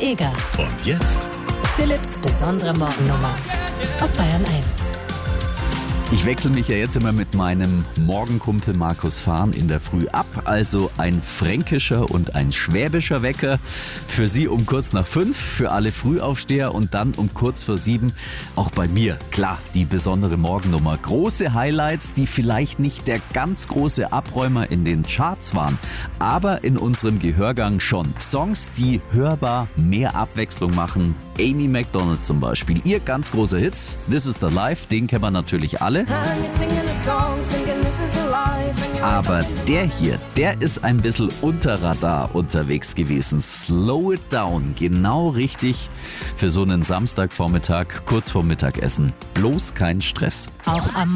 Eger. Und jetzt Philipps besondere Morgennummer auf Bayern 1. Ich wechsle mich ja jetzt immer mit meinem Morgenkumpel Markus Fahn in der Früh ab. Also ein fränkischer und ein schwäbischer Wecker. Für Sie um kurz nach 5, für alle Frühaufsteher und dann um kurz vor 7. Auch bei mir, klar, die besondere Morgennummer. Große Highlights, die vielleicht nicht der ganz große Abräumer in den Charts waren, aber in unserem Gehörgang schon. Songs, die hörbar mehr Abwechslung machen. Amy Macdonald zum Beispiel. Ihr ganz großer Hits, This Is the Life, den kennen wir natürlich alle. Aber der hier, der ist ein bisschen unter Radar unterwegs gewesen. Slow It Down, genau richtig für so einen Samstagvormittag, kurz vor Mittagessen. Bloß kein Stress. Auch am